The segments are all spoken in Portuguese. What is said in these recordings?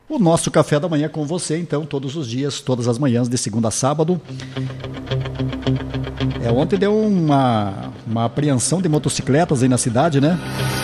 o nosso café da manhã com você, então, todos os dias, todas as manhãs, de segunda a sábado. Ontem deu uma apreensão de motocicletas aí na cidade, né?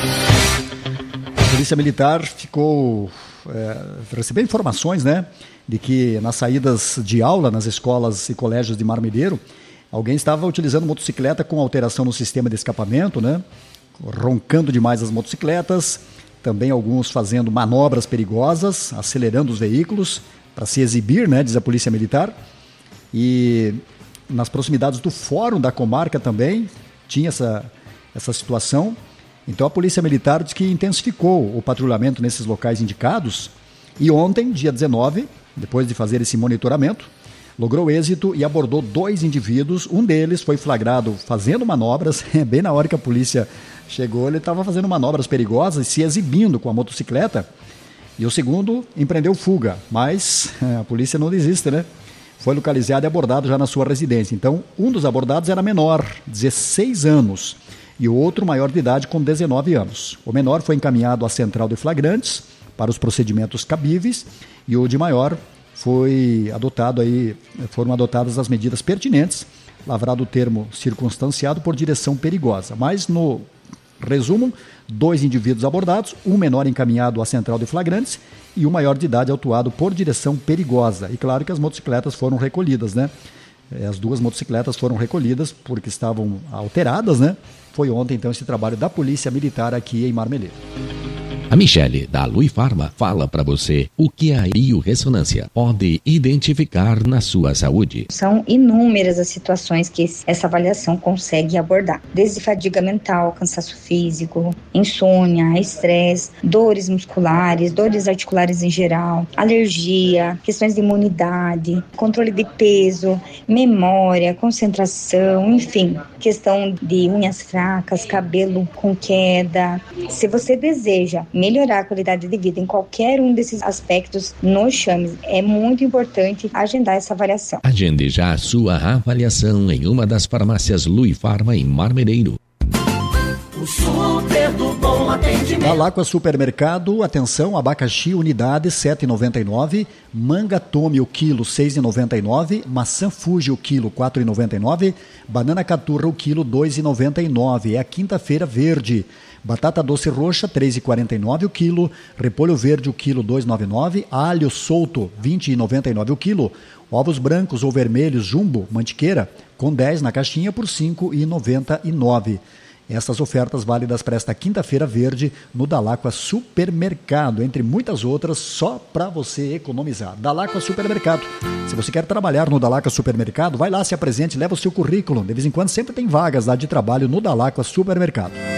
A Polícia Militar recebeu informações, né, de que nas saídas de aula, nas escolas e colégios de Marmeleiro, alguém estava utilizando motocicleta com alteração no sistema de escapamento, né? Roncando demais as motocicletas, também alguns fazendo manobras perigosas, acelerando os veículos para se exibir, né, diz a Polícia Militar. E nas proximidades do Fórum da Comarca também tinha essa situação. Então a Polícia Militar diz que intensificou o patrulhamento nesses locais indicados e ontem, dia 19, depois de fazer esse monitoramento, logrou êxito e abordou 2 indivíduos. Um deles foi flagrado fazendo manobras, bem na hora que a polícia chegou, ele estava fazendo manobras perigosas e se exibindo com a motocicleta. E o segundo empreendeu fuga, mas a polícia não desiste, né? Foi localizado e abordado já na sua residência. Então, um dos abordados era menor, 16 anos, e o outro maior de idade com 19 anos. O menor foi encaminhado à central de flagrantes para os procedimentos cabíveis e o de maior foram adotadas as medidas pertinentes, lavrado o termo circunstanciado por direção perigosa. Mas, no resumo, 2 indivíduos abordados, um menor encaminhado à central de flagrantes e um maior de idade autuado por direção perigosa. E claro que as motocicletas foram recolhidas, né? As 2 motocicletas foram recolhidas porque estavam alteradas, né? Foi ontem, então, esse trabalho da Polícia Militar aqui em Marmeleiro. A Michele, da Lui Farma, fala para você o que a biorressonância pode identificar na sua saúde. São inúmeras as situações que essa avaliação consegue abordar. Desde fadiga mental, cansaço físico, insônia, estresse, dores musculares, dores articulares em geral, alergia, questões de imunidade, controle de peso, memória, concentração, enfim, questão de unhas fracas, cabelo com queda. Se você deseja melhorar a qualidade de vida em qualquer um desses aspectos, nos chame. É muito importante agendar essa avaliação. Agende já a sua avaliação em uma das farmácias Lui Farma em Marmeleiro. O super do bom atendimento. Dalacqua Supermercado, atenção, abacaxi unidade 7,99, manga tome o quilo 6,99, maçã Fuji o quilo 4,99, banana caturra o quilo 2,99. É a quinta-feira verde. Batata doce roxa, 3,49 o quilo. Repolho verde, o quilo, 2,99. Alho solto, 20,99 o quilo. Ovos brancos ou vermelhos, jumbo, mantiqueira, com 10 na caixinha por 5,99. Essas ofertas válidas para esta quinta-feira verde no Dalacqua Supermercado, entre muitas outras, só para você economizar. Dalacqua Supermercado. Se você quer trabalhar no Dalacqua Supermercado, vai lá, se apresente, leva o seu currículo. De vez em quando sempre tem vagas lá de trabalho no Dalacqua Supermercado.